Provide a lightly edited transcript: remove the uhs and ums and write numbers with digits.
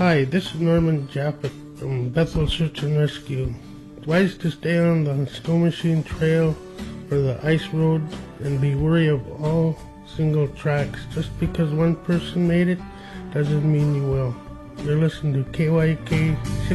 Hi, this is Norman Japhet from Bethel Search and Rescue. It's wise to stay on the snow machine trail or the ice road and be wary of all single tracks. Just because one person made it doesn't mean you will. You're listening to KYK